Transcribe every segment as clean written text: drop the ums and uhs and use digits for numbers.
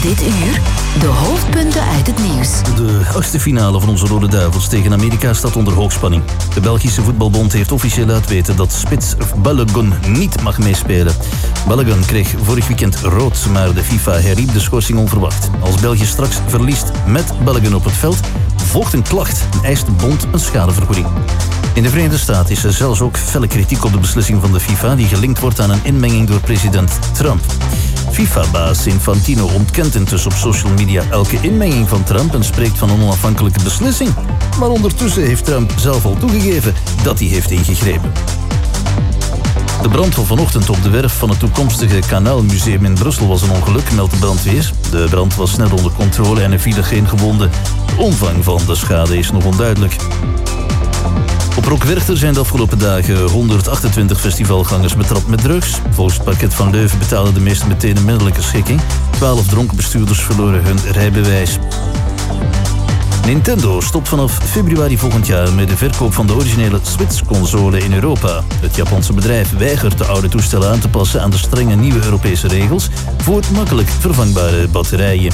Dit uur de hoofdpunten uit het nieuws. De achtste finale van onze Rode Duivels tegen Amerika staat onder hoogspanning. De Belgische voetbalbond heeft officieel laten weten dat spits Balogun niet mag meespelen. Balogun kreeg vorig weekend rood, maar de FIFA herriep de schorsing onverwacht. Als België straks verliest met Balogun op het veld, volgt een klacht en eist de bond een schadevergoeding. In de Verenigde Staten is er zelfs ook felle kritiek op de beslissing van de FIFA die gelinkt wordt aan een inmenging door president Trump. FIFA-baas Infantino ontkent intussen op social media elke inmenging van Trump en spreekt van een onafhankelijke beslissing. Maar ondertussen heeft Trump zelf al toegegeven dat hij heeft ingegrepen. De brand van vanochtend op de werf van het toekomstige Kanaalmuseum in Brussel was een ongeluk, meldt de brandweer. De brand was snel onder controle en er vielen geen gewonden. De omvang van de schade is nog onduidelijk. Op Rockwerchter zijn de afgelopen dagen 128 festivalgangers betrapt met drugs. Volgens het parket van Leuven betaalden de meesten meteen een middelijke schikking. 12 dronken bestuurders verloren hun rijbewijs. Nintendo stopt vanaf februari volgend jaar met de verkoop van de originele Switch-console in Europa. Het Japanse bedrijf weigert de oude toestellen aan te passen aan de strenge nieuwe Europese regels voor makkelijk vervangbare batterijen.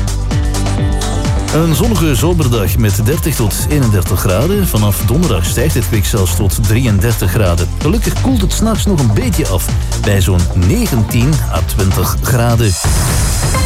Een zonnige zomerdag met 30 tot 31 graden. Vanaf donderdag stijgt het kwik zelfs tot 33 graden. Gelukkig koelt het 's nachts nog een beetje af bij zo'n 19 à 20 graden.